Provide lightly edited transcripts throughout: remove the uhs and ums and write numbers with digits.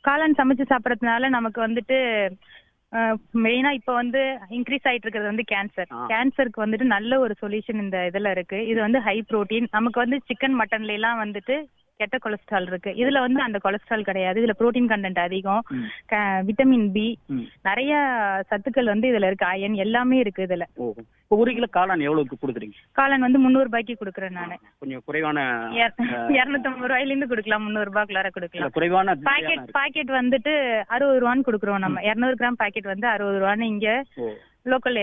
காளான் சமைச்சு சாப்பிடறதுனால நமக்கு வந்துட்டு மெயினா இப்ப வந்து இன்க்ரீஸ் ஆயிட்டு இருக்கிறது வந்து கேன்சருக்கு வந்துட்டு நல்ல ஒரு சொல்யூஷன் இந்த இதுல இருக்கு. இது வந்து ஹை புரோட்டீன். நமக்கு வந்து சிக்கன் மட்டன்ல எல்லாம் வந்துட்டு கெட்ட கொலஸ்ட்ரால் இருக்கு. இதுல வந்து அந்த கொலஸ்ட்ரால் கிடையாது. இதுல புரோட்டீன் கண்டென்ட் அதிகம், விட்டமின் பி, நிறைய சத்துக்கள் வந்து இதுல இருக்கு, அயன் எல்லாமே இருக்கு இதுல. ஒரு கிலோ காளான் எவ்வளவுக்கு கொடுக்குறீங்க? காளான் வந்து 300 ரூபாய்க்கு கொடுக்குறேன் நானு. கொஞ்சம் குறைவான 250 ரூபாயில இருந்து கொடுக்கலாம், 300 ரூபாய்க்குள்ளார கொடுக்கலாம். குறைவான பாக்கெட் வந்துட்டு 60 ரூபான்னு கொடுக்குறோம் நம்ம. 200 கிராம் பாக்கெட் வந்து 60 ரூபான்னு இங்க லோக்கல்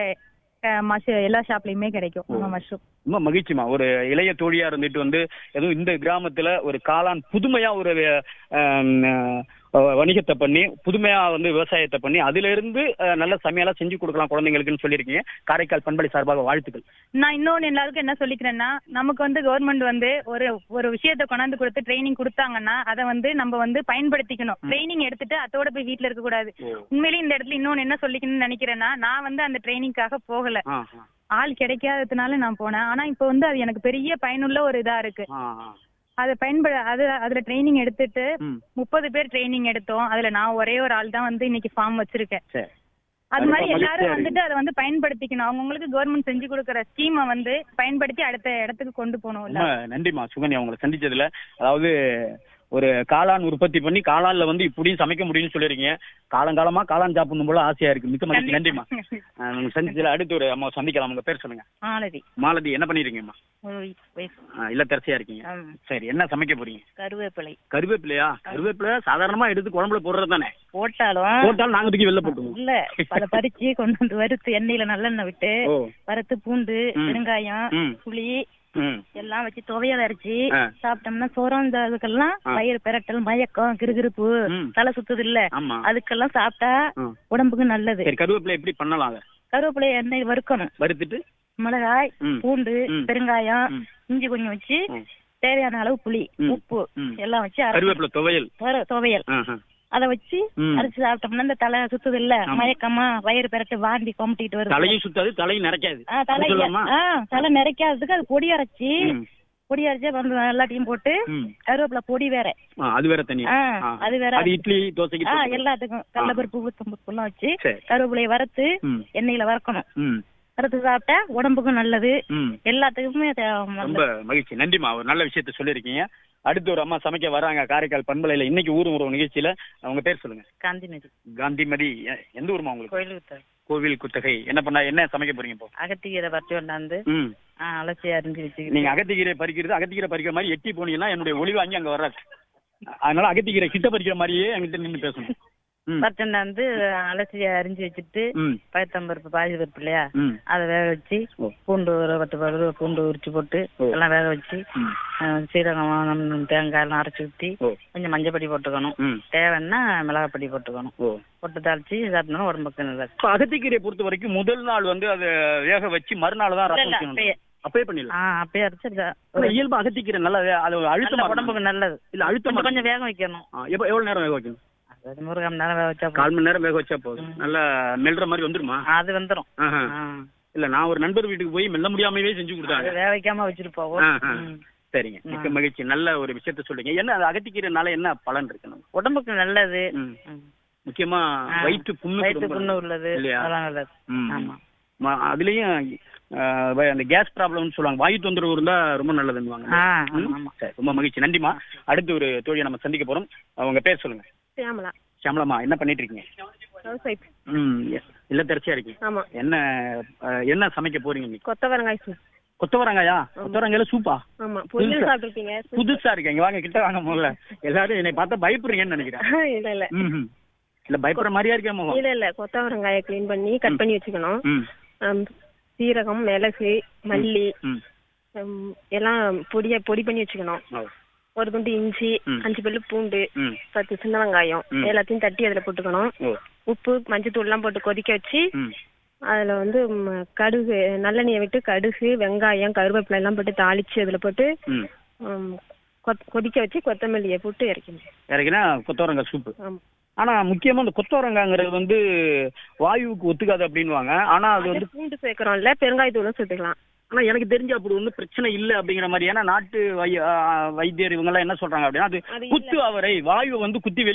எல்லா ஷாப்லயுமே கிடைக்கும் மஷ்ரூம். ரொம்ப மகிழ்ச்சிமா. ஒரு இளைய தோழியா இருந்துட்டு வந்து எதுவும் இந்த கிராமத்துல ஒரு காளான் புதுமையா ஒரு வணிகத்தை பண்ணி புதுமையா வந்து விவசாயத்தை பண்ணி அதுல இருந்து நல்ல சமையலா செஞ்சு கொடுக்கலாம் குழந்தைங்களுக்குன்னு சொல்லியிருக்கீங்க. காரைக்கால் பண்பலை சார்பாக வாழ்த்துக்கள். நான் இன்னொன்னு எல்லாருக்கும் என்ன சொல்லிக்கிறேன்னா, நமக்கு வந்து கவர்மெண்ட் வந்து ஒரு விஷயத்த கொண்டாந்து கொடுத்து ட்ரைனிங் கொடுத்தாங்கன்னா அதை வந்து நம்ம வந்து பயன்படுத்திக்கணும். ட்ரைனிங் எடுத்துட்டு அதோட போய் வீட்டுல இருக்க கூடாது. உண்மையிலேயே இந்த இடத்துல இன்னொன்னு என்ன சொல்லிக்கணும்னு நினைக்கிறேன்னா, நான் வந்து அந்த ட்ரைனிங்காக போகல, ஆள் கிடைக்காததுனால நான் போனேன். ஆனா இப்ப வந்து அது எனக்கு பெரிய பயனுள்ள ஒரு இதா இருக்கு. அதை அதுல ட்ரைனிங் எடுத்துட்டு 30 பேர் ட்ரைனிங் எடுத்தோம். அதுல நான் ஒரே ஒரு ஆள் தான் வந்து இன்னைக்கு ஃபார்ம் வச்சிருக்கேன். அது மாதிரி எல்லாரும் வந்துட்டு அதை வந்து பயன்படுத்திக்கணும். அவங்களுக்கு கவர்மெண்ட் செஞ்சு கொடுக்கற ஸ்கீமை வந்து பயன்படுத்தி அடுத்த இடத்துக்கு கொண்டு போகணும். நன்றிமா சுகன்யா, உங்களை சந்திச்சதுல. அதாவது ஒரு காளான் உற்பத்தி பண்ணி காளான்ல வந்து இப்படியும் சமைக்க முடியும்னு சொல்லிருக்கீங்க. காலங்காலமா காளான் சாப்பிடணும் போல ஆசையா இருக்கு. மிக்க மகிழ்ச்சி. நன்றிமா. சந்திச்சதுல அடுத்து ஒரு அம்மா சந்திக்கலாம். உங்க பேர் சொல்லுங்க. மாலதி. என்ன பண்ணிருக்கீங்கம்மா? இல்ல தரிசையா இருக்கீங்க. சரி, என்ன சமைக்க போறீங்க? கருவேப்பிலையா? கருவேப்பிலை சாதாரணமா எடுத்து குழம்புல போடுறது தானே? போட்டாலும் நாங்க தூக்கி வெளில போட்டுருவோம். இல்ல, அதை பறிச்சு கொண்டு வந்து வறுத்து எண்ணெயில நல்லெண்ணெய் விட்டு வறுத்து பூண்டு வெங்காயம் புளி எல்லாம் வச்சு துவையல் அரைச்சி சாப்பிட்டோம்னா சோரம் இதுக்கெல்லாம் வயிறு பெரட்டல் மயக்கம் கிருகிருப்பு தலை சுத்துது இல்ல, அதுக்கெல்லாம் சாப்பிட்டா உடம்புக்கு நல்லது. கருவேப்பிலை எப்படி பண்ணலாம்? கருவேப்பிலை எண்ணெய் வறுக்கணும். வறுத்துட்டு மிளகாய் பூண்டு பெருங்காயம் இஞ்சி கொஞ்சம் வச்சு தேவையான அளவு புளி உப்பு எல்லாம் வச்சு கருவேப்பிலை துவையல் அத வச்சு அரைச்சு சாப்பிட்டோம்னா இந்த தலை சுத்துது இல்ல, மயக்கமா வயிறு பெரட்டு வாந்தி கொமட்டிட்டு வருது. தலையும் சுத்தாது, தலையும் நிறைக்காது. தலை நிறைக்காததுக்கு அது பொடி அரைச்சி எல்லாத்தையும் போட்டு கருவேப்பிலை பொடி வேற, அது வேற தனியா, அது வேற இட்லி தோசைக்கு எல்லாத்துக்கும் கடலைப்பருப்பு உளுத்தம்பருப்பு வச்சு கருவேப்பிலையை வறுத்து எண்ணெயில வறுக்கணும். வறுத்து சாப்பிட்டா உடம்புக்கும் நல்லது, எல்லாத்துக்குமே. ரொம்ப மகிழ்ச்சி. நன்றிமா, ஒரு நல்ல விஷயத்த சொல்லிருக்கீங்க. அடுத்து ஒரு அம்மா சமைக்க வராங்க காரைக்கால் பண்பலையில. இன்னைக்கு ஊரும் ஒரு நிகழ்ச்சியில. அவங்க பேர் சொல்லுங்க. காந்திமதி. எந்த ஊருமா உங்களுக்கு? கோவில் குத்தகை. என்ன சமைக்க போறீங்க இப்போ? அகத்திக்கீரை பறிச்சு கொண்டாந்து அலசி அரிஞ்சு வச்சு. நீங்க அகத்திக்கீரை பறிக்கிற மாதிரி எட்டி போனீங்கன்னா என்னுடைய ஒளி வாங்கி அங்க வர்றாரு. அதனால அகத்திக்கீரை கிட்ட பறிக்கிற மாதிரியே என்கிட்ட நின்று பேசணும். பச்சண்டாந்து அலசி அரிஞ்சு வச்சுட்டு பயத்தம்பருப்பு பாசி பருப்பு இல்லையா, அதை வேக வச்சு பூண்டு ஒரு 10 பருப்பு பூண்டு உரிச்சு போட்டு எல்லாம் வேக வச்சு சீரகம் தேங்காய் எல்லாம் அரைச்சி ஊற்றி கொஞ்சம் மஞ்சப்பொடி போட்டுக்கணும், தேவைன்னா மிளகாப்பொடி போட்டுக்கணும், போட்டு தாளிச்சு சாப்பிட்டோம்னா உடம்புக்கு நல்லது. அகத்திக்கீரையை பொறுத்த வரைக்கும் முதல் நாள் வந்து அதை வேக வச்சு மறுநாள் தான் அப்பயே பண்ணிடலாம். அப்பயே அரைச்சு இயல்பு அகத்திக்கீரை நல்லா அழுத்தம் உடம்புக்கு நல்லது. இல்ல அழுத்தம் கொஞ்சம் வேக வைக்கணும். எவ்வளவு நேரம் வேக வைக்கணும்? 1 மணி நேரம் வேக வச்சா 1/4 மணி நேரம் வேக வச்சா போதும். நல்லா மெல்ற மாதிரி வந்துருமா? அது வந்துரும். இல்ல, நான் ஒரு நண்பர் வீட்டுக்கு போய் மெல்ல முடியாமவே செஞ்சு கொடுத்தாங்க. வேக வைக்காம வச்சுட்டு போவோம். சரிங்க, மிக்க மகிழ்ச்சி. நல்ல ஒரு விஷயத்த சொல்றீங்க. என்ன அகத்திக்கீரைனால என்ன பலன் இருக்கு? உடம்புக்கு நல்லது. முக்கியமா வயிற்று புண்ணு உள்ளது இல்லையா? ஆமா. அதுலயும் அந்த கேஸ் ப்ராப்ளம்னு சொல்லுவாங்க, வாயு தொந்தரவு இருந்தா ரொம்ப நல்லதுன்னுவாங்க. ரொம்ப மகிழ்ச்சி. நன்றிமா. அடுத்து ஒரு தோழியை நம்ம சந்திக்க போறோம். அவங்க பேர் சொல்லுங்க. ஷியாமலாமா. என்ன பண்ணிட்டு இருக்கீங்க? இல்ல தரிசையா இருக்கீங்க. என்ன சமைக்க போறீங்க? கொத்தவரங்காய் சூப். கொத்தவரங்காயா? கொத்தவரங்காயில சூப்பா? புதுசா இருக்கீங்க. வாங்க கிட்ட வாங்க. முதல்ல எல்லாரும் என்னை பார்த்தா பயப்படுறீங்கன்னு நினைக்கிறேன். இல்ல பயப்படுற மாதிரியா இருக்கேன். இல்ல கொத்தவரங்காயை கிளீன் பண்ணி கட் பண்ணி வச்சுக்கணும். சீரகம் மிளகு மல்லி எல்லாம் பொடி பண்ணி வச்சுக்கணும். ஒரு துண்டு இஞ்சி 5 பல்லு பூண்டு 10 சின்ன வெங்காயம் எல்லாத்தையும் தட்டி அதுல போட்டுக்கணும். உப்பு மஞ்சத்தூள் எல்லாம் போட்டு கொதிக்க வச்சு அதுல வந்து கடுகு நல்லெண்ணெயை விட்டு கடுகு வெங்காயம் கருவேப்பிலை எல்லாம் போட்டு தாளிச்சு அதுல போட்டு கொதிக்க வச்சு கொத்தமல்லியை போட்டு இறக்கினா கொத்தவரங்காய் சூப்பு. ஆனா முக்கியமா இந்த கொத்தவரங்காங்கிறது வந்து வாயுவுக்கு ஒத்துக்காது அப்படின்வாங்க. ஆனா அது வந்து பூண்டு சேர்க்கிறோம்ல, பெருங்காயத்தூளும் சேர்த்துக்கலாம். ஆனா எனக்கு தெரிஞ்ச அப்படி ஒன்றும் பிரச்சனை இல்லை அப்படிங்கிற மாதிரி. ஏன்னா நாட்டு வைத்தியர் இவங்க எல்லாம் என்ன சொல்றாங்க அப்படின்னா, அது குத்து அவரை வாயு வந்து குத்தி